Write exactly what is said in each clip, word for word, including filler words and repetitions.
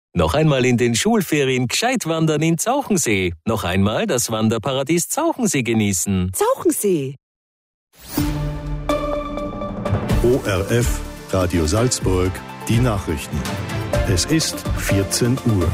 Noch einmal in den Schulferien gescheit wandern in Zauchensee. Noch einmal das Wanderparadies Zauchensee genießen. Zauchensee. O R F, Radio Salzburg, die Nachrichten. Es ist vierzehn Uhr.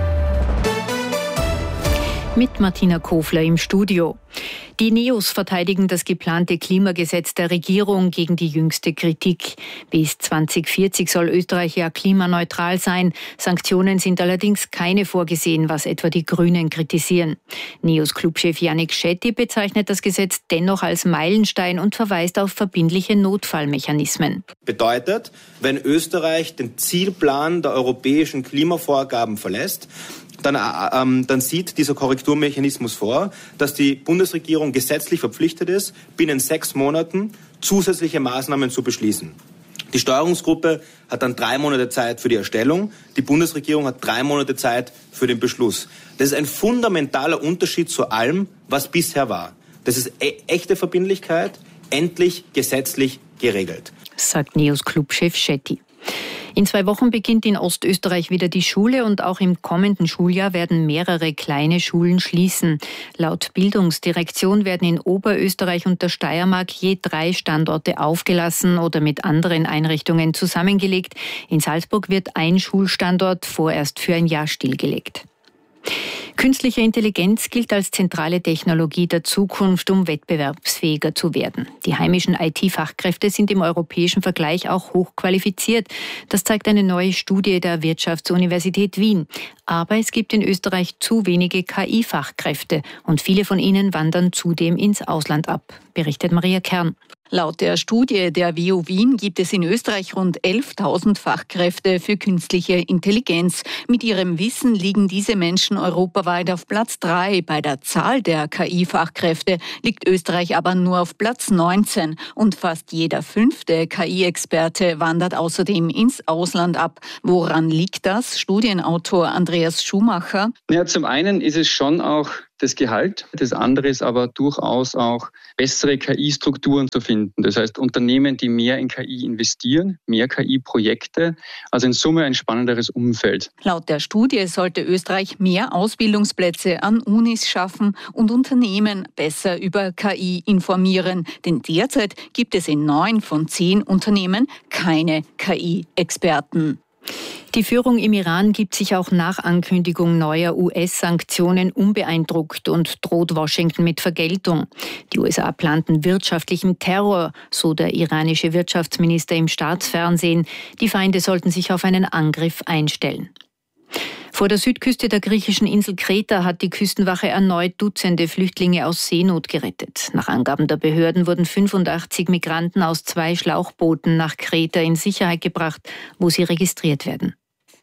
Mit Martina Kofler im Studio. Die Neos verteidigen das geplante Klimagesetz der Regierung gegen die jüngste Kritik. Bis zwanzig vierzig soll Österreich ja klimaneutral sein. Sanktionen sind allerdings keine vorgesehen, was etwa die Grünen kritisieren. Neos Clubchef Yannick Shetty bezeichnet das Gesetz dennoch als Meilenstein und verweist auf verbindliche Notfallmechanismen. Bedeutet, wenn Österreich den Zielplan der europäischen Klimavorgaben verlässt, Dann, ähm, dann sieht dieser Korrekturmechanismus vor, dass die Bundesregierung gesetzlich verpflichtet ist, binnen sechs Monaten zusätzliche Maßnahmen zu beschließen. Die Steuerungsgruppe hat dann drei Monate Zeit für die Erstellung, die Bundesregierung hat drei Monate Zeit für den Beschluss. Das ist ein fundamentaler Unterschied zu allem, was bisher war. Das ist e- echte Verbindlichkeit, endlich gesetzlich geregelt, sagt Neos Clubchef Shetty. In zwei Wochen beginnt in Ostösterreich wieder die Schule und auch im kommenden Schuljahr werden mehrere kleine Schulen schließen. Laut Bildungsdirektion werden in Oberösterreich und der Steiermark je drei Standorte aufgelassen oder mit anderen Einrichtungen zusammengelegt. In Salzburg wird ein Schulstandort vorerst für ein Jahr stillgelegt. Künstliche Intelligenz gilt als zentrale Technologie der Zukunft, um wettbewerbsfähiger zu werden. Die heimischen I T-Fachkräfte sind im europäischen Vergleich auch hochqualifiziert. Das zeigt eine neue Studie der Wirtschaftsuniversität Wien. Aber es gibt in Österreich zu wenige K I-Fachkräfte und viele von ihnen wandern zudem ins Ausland ab, berichtet Maria Kern. Laut der Studie der W U Wien gibt es in Österreich rund elftausend Fachkräfte für künstliche Intelligenz. Mit ihrem Wissen liegen diese Menschen europaweit auf Platz drei. Bei der Zahl der K I-Fachkräfte liegt Österreich aber nur auf Platz neunzehn. Und fast jeder fünfte K I-Experte wandert außerdem ins Ausland ab. Woran liegt das? Studienautor Andreas Schumacher. Ja, zum einen ist es schon auch das Gehalt. Das andere ist aber durchaus auch bessere K I-Strukturen zu finden. Das heißt, Unternehmen, die mehr in K I investieren, mehr K I-Projekte, also in Summe ein spannenderes Umfeld. Laut der Studie sollte Österreich mehr Ausbildungsplätze an Unis schaffen und Unternehmen besser über K I informieren. Denn derzeit gibt es in neun von zehn Unternehmen keine K I-Experten. Die Führung im Iran gibt sich auch nach Ankündigung neuer U S-Sanktionen unbeeindruckt und droht Washington mit Vergeltung. Die U S A planten wirtschaftlichen Terror, so der iranische Wirtschaftsminister im Staatsfernsehen. Die Feinde sollten sich auf einen Angriff einstellen. Vor der Südküste der griechischen Insel Kreta hat die Küstenwache erneut Dutzende Flüchtlinge aus Seenot gerettet. Nach Angaben der Behörden wurden fünfundachtzig Migranten aus zwei Schlauchbooten nach Kreta in Sicherheit gebracht, wo sie registriert werden.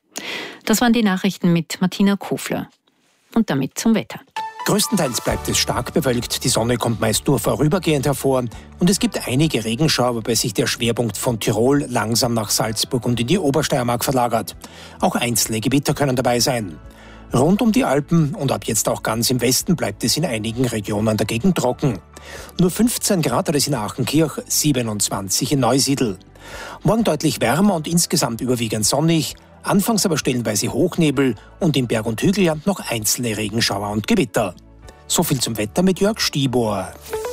Das waren die Nachrichten mit Martina Kofler. Und damit zum Wetter. Größtenteils bleibt es stark bewölkt, die Sonne kommt meist nur vorübergehend hervor und es gibt einige Regenschauer, wobei sich der Schwerpunkt von Tirol langsam nach Salzburg und in die Obersteiermark verlagert. Auch einzelne Gewitter können dabei sein. Rund um die Alpen und ab jetzt auch ganz im Westen bleibt es in einigen Regionen dagegen trocken. Nur fünfzehn Grad hat es in Aachenkirch, siebenundzwanzig in Neusiedl. Morgen deutlich wärmer und insgesamt überwiegend sonnig. Anfangs aber stellenweise Hochnebel und im Berg- und Hügelland noch einzelne Regenschauer und Gewitter. So viel zum Wetter mit Jörg Stibor.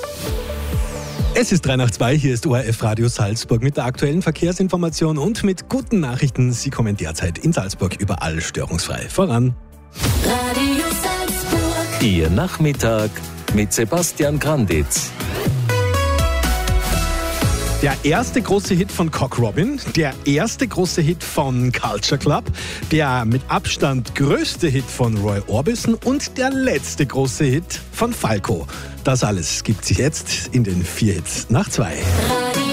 Es ist drei nach zwei, hier ist O R F Radio Salzburg mit der aktuellen Verkehrsinformation und mit guten Nachrichten. Sie kommen derzeit in Salzburg überall störungsfrei voran. Radio Salzburg. Ihr Nachmittag mit Sebastian Granditz. Der erste große Hit von Cock Robin, der erste große Hit von Culture Club, der mit Abstand größte Hit von Roy Orbison und der letzte große Hit von Falco. Das alles gibt sich jetzt in den vier Hits nach zwei.